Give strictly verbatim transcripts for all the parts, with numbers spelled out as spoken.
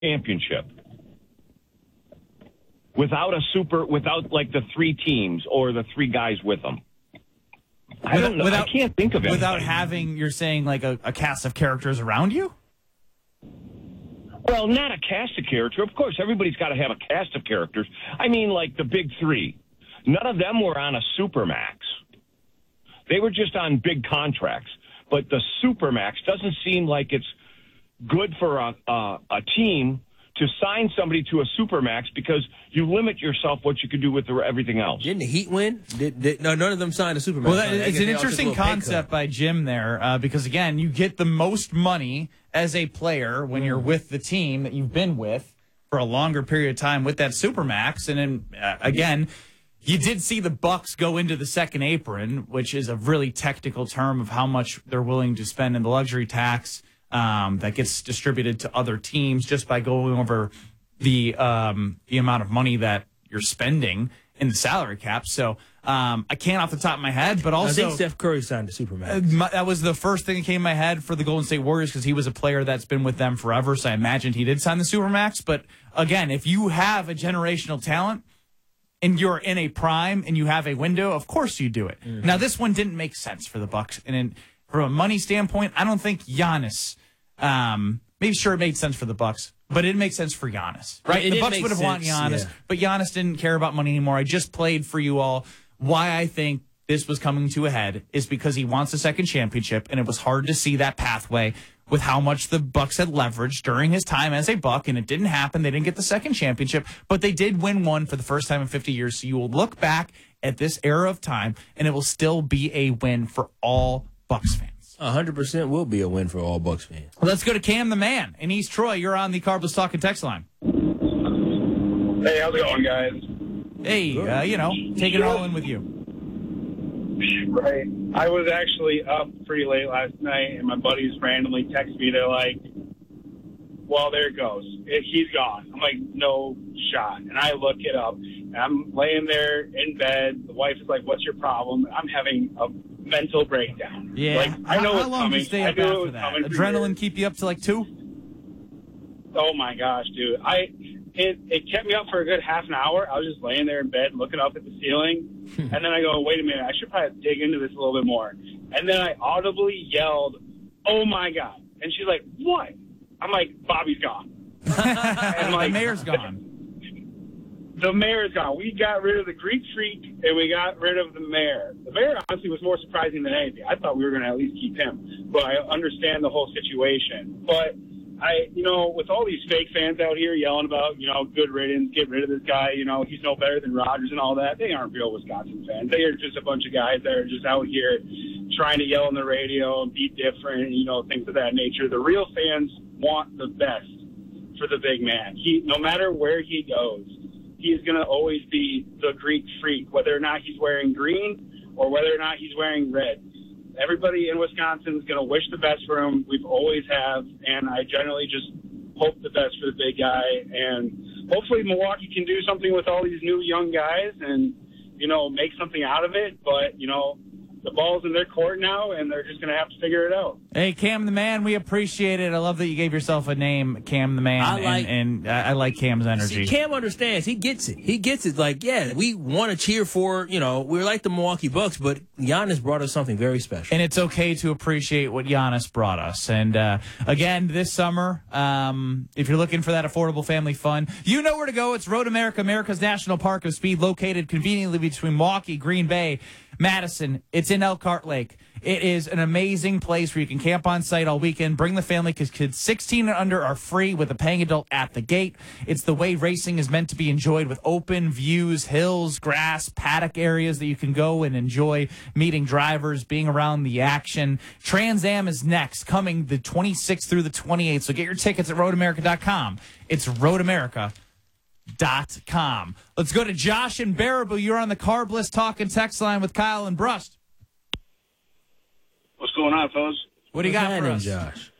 championship without a super, without like the three teams or the three guys with them? I don't know. Without, I can't think of it. Without having, you're saying, like a, a cast of characters around you? Well, not a cast of characters. Of course, everybody's got to have a cast of characters. I mean, like the big three. None of them were on a Supermax. They were just on big contracts. But the Supermax doesn't seem like it's good for a, a, a team to sign somebody to a Supermax because you limit yourself what you can do with the, everything else. Didn't the Heat win? Did, did, no, none of them signed a Supermax. Well, that, it's an interesting concept by Jim there uh, because, again, you get the most money as a player when mm. you're with the team that you've been with for a longer period of time with that Supermax. And then, uh, again, you did see the Bucks go into the second apron, which is a really technical term of how much they're willing to spend in the luxury tax. Um, that gets distributed to other teams just by going over the um, the amount of money that you're spending in the salary cap. So um, I can't off the top of my head, but also I think Steph Curry signed the Supermax. Uh, my, that was the first thing that came to my head for the Golden State Warriors because he was a player that's been with them forever. So I imagined he did sign the Supermax. But again, if you have a generational talent and you're in a prime and you have a window, of course you do it. Mm-hmm. Now this one didn't make sense for the Bucks, and in, from a money standpoint, I don't think Giannis. Um, maybe sure it made sense for the Bucks, but it didn't make sense for Giannis, right? It the Bucks would have wanted Giannis, yeah. but Giannis didn't care about money anymore. I just played for you all. Why I think this was coming to a head is because he wants a second championship, and it was hard to see that pathway with how much the Bucks had leveraged during his time as a Buck, and it didn't happen. They didn't get the second championship, but they did win one for the first time in fifty years. So you will look back at this era of time, and it will still be a win for all Bucks fans. one hundred percent will be a win for all Bucks fans. Let's go to Cam the Man in East Troy. You're on the Carbless Talk and Text line. Hey, how's it going, guys? Hey, uh, you know, taking it all in with you. Right. I was actually up pretty late last night, and my buddies randomly text me. They're like, well, there it goes. It, he's gone. I'm like, no shot. And I look it up, and I'm laying there in bed. The wife is like, what's your problem? I'm having a mental breakdown. Yeah. Like, I know how, it's how long coming. did you stay I up knew it after was that? coming. Adrenaline keep you up to like two? Oh my gosh, dude! I it it kept me up for a good half an hour. I was just laying there in bed, looking up at the ceiling, and then I go, "Wait a minute! I should probably dig into this a little bit more." And then I audibly yelled, "Oh my god!" And she's like, "What?" I'm like, "Bobby's gone." And like, the mayor's gone. The mayor's gone. We got rid of the Greek freak, and we got rid of the mayor. The mayor, honestly, was more surprising than anything. I thought we were going to at least keep him, but I understand the whole situation. But I, you know, with all these fake fans out here yelling about, you know, good riddance, get rid of this guy, you know, he's no better than Rodgers and all that, they aren't real Wisconsin fans. They are just a bunch of guys that are just out here trying to yell on the radio and be different, you know, things of that nature. The real fans want the best for the big man. He, no matter where he goes, he's going to always be the Greek freak, whether or not he's wearing green or whether or not he's wearing red. Everybody in Wisconsin is going to wish the best for him. We've always have, and I generally just hope the best for the big guy. And hopefully Milwaukee can do something with all these new young guys and, you know, make something out of it. But, you know, the ball's in their court now, and they're just going to have to figure it out. Hey, Cam the Man, we appreciate it. I love that you gave yourself a name, Cam the Man, I like, and, and I like Cam's energy. See, Cam understands. He gets it. He gets it. Like, yeah, we want to cheer for, you know, we're like the Milwaukee Bucks, but Giannis brought us something very special. And it's okay to appreciate what Giannis brought us. And, uh, again, this summer, um, if you're looking for that affordable family fun, you know where to go. It's Road America, America's National Park of Speed, located conveniently between Milwaukee, Green Bay, Madison. It's in Elkhart Lake. It is an amazing place where you can camp on site all weekend. Bring the family because kids sixteen and under are free with a paying adult at the gate. It's the way racing is meant to be enjoyed, with open views, hills, grass, paddock areas that you can go and enjoy meeting drivers, being around the action. Trans Am is next, coming the twenty-sixth through the twenty-eighth. So get your tickets at road america dot com. It's road america dot com. Let's go to Josh and Baraboo. You're on the Carbless Talk and Text line with Kyle and Brust. What's going on, fellas? What do you got for us, Josh?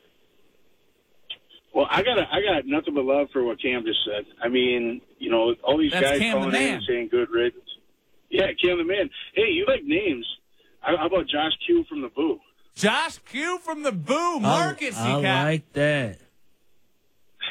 Well, I got I got nothing but love for what Cam just said. I mean, you know, all these That's guys Cam calling the in Man. and saying good riddance. Yeah, Cam the Man. Hey, you like names? How about Josh Q from the Boo? Josh Q from the Boo. Marcus, I, I you got. like that.